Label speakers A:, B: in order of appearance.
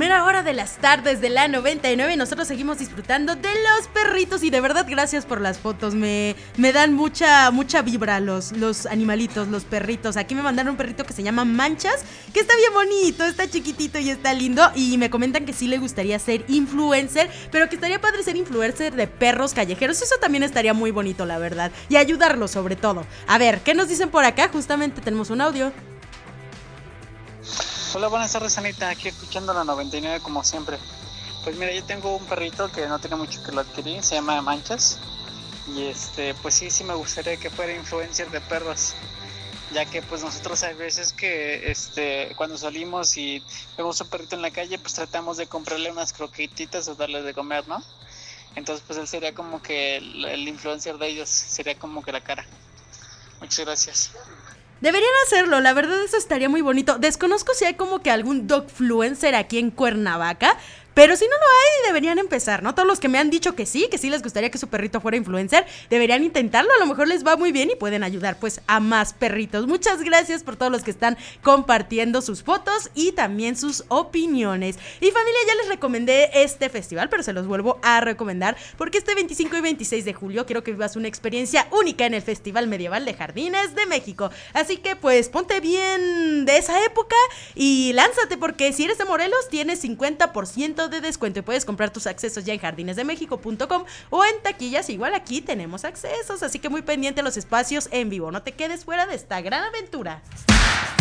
A: primera hora de las tardes de la 99 y nosotros seguimos disfrutando de los perritos y de verdad gracias por las fotos, me dan mucha vibra los animalitos, los perritos. Aquí me mandaron un perrito que se llama Manchas, que está bien bonito, está chiquitito y está lindo y me comentan que sí le gustaría ser influencer, pero que estaría padre ser influencer de perros callejeros, eso también estaría muy bonito la verdad, y ayudarlos sobre todo. A ver, ¿qué nos dicen por acá? Justamente tenemos un audio.
B: Hola, buenas tardes, Anita, aquí escuchando la 99 como siempre. Pues mira, yo tengo un perrito que no tiene mucho que lo adquirí, se llama Manchas. Y pues sí me gustaría que fuera influencer de perros, ya que pues nosotros hay veces que cuando salimos y vemos un perrito en la calle, pues tratamos de comprarle unas croquetitas o darle de comer, ¿no? Entonces pues él sería como que el influencer de ellos, sería como que la cara. Muchas gracias.
A: Deberían hacerlo, la verdad eso estaría muy bonito. Desconozco si hay como que algún dogfluencer aquí en Cuernavaca, pero si no lo hay, deberían empezar, ¿no? Todos los que me han dicho que sí les gustaría que su perrito fuera influencer, deberían intentarlo, a lo mejor les va muy bien y pueden ayudar pues a más perritos. Muchas gracias por todos los que están compartiendo sus fotos y también sus opiniones. Y familia, ya les recomendé este festival, pero se los vuelvo a recomendar porque este 25 y 26 de julio quiero que vivas una experiencia única en el Festival Medieval de Jardines de México. Así que pues ponte bien de esa época y lánzate porque si eres de Morelos tienes 50% de descuento y puedes comprar tus accesos ya en jardinesdemexico.com o en taquillas, igual aquí tenemos accesos, así que muy pendiente a los espacios en vivo, no te quedes fuera de esta gran aventura.